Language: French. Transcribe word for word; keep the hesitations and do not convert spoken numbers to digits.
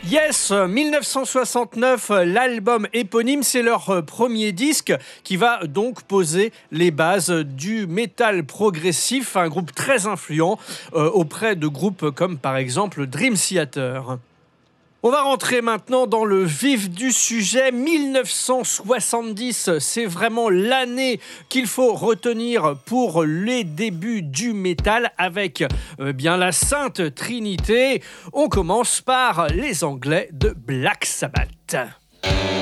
Yes, dix-neuf cent soixante-neuf, l'album éponyme, c'est leur premier disque qui va donc poser les bases du métal progressif, un groupe très influent euh, auprès de groupes comme par exemple Dream Theater. On va rentrer maintenant dans le vif du sujet. dix-neuf cent soixante-dix, c'est vraiment l'année qu'il faut retenir pour les débuts du métal avec euh, bien la Sainte Trinité. On commence par les Anglais de Black Sabbath.